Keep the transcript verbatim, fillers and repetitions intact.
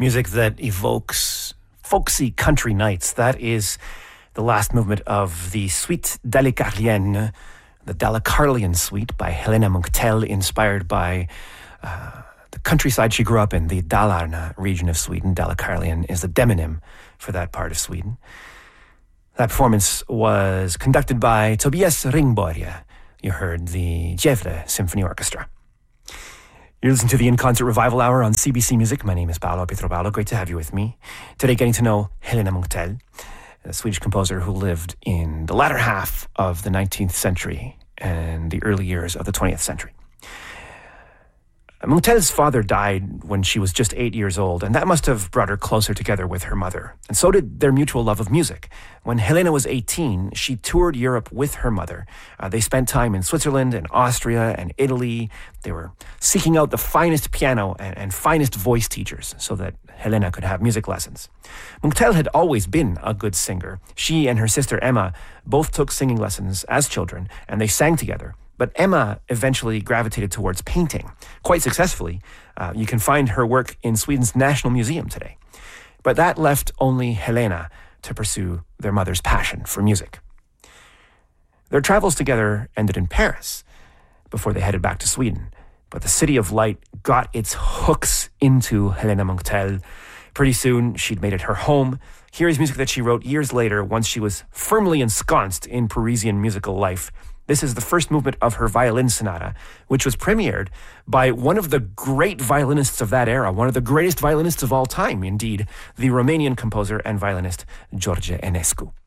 Music that evokes folksy country nights. That is the last movement of the Suite Dalecarlienne, the Dalecarlian Suite by Helena Munkhtel, inspired by uh, the countryside she grew up in, the Dalarna region of Sweden. Dalecarlian is the demonym for that part of Sweden. That performance was conducted by Tobias Ringborg. You heard the Gävle Symphony Orchestra. You're listening to the In Concert Revival Hour on C B C Music. My name is Paolo Pietropaolo. Great to have you with me. Today, getting to know Helena Munkhtel, a Swedish composer who lived in the latter half of the nineteenth century and the early years of the twentieth century. Munkhtel's father died when she was just eight years old, and that must have brought her closer together with her mother. And so did their mutual love of music. When Helena was eighteen, she toured Europe with her mother. Uh, they spent time in Switzerland and Austria and Italy. They were seeking out the finest piano and, and finest voice teachers so that Helena could have music lessons. Munkhtel had always been a good singer. She and her sister Emma both took singing lessons as children, and they sang together. But Emma eventually gravitated towards painting, quite successfully. Uh, you can find her work in Sweden's National Museum today. But that left only Helena to pursue their mother's passion for music. Their travels together ended in Paris before they headed back to Sweden. But the City of Light got its hooks into Helena Munkhtel. Pretty soon, she'd made it her home. Here is music that she wrote years later, once she was firmly ensconced in Parisian musical life. This is the first movement of her violin sonata, which was premiered by one of the great violinists of that era, one of the greatest violinists of all time, indeed, the Romanian composer and violinist George Enescu.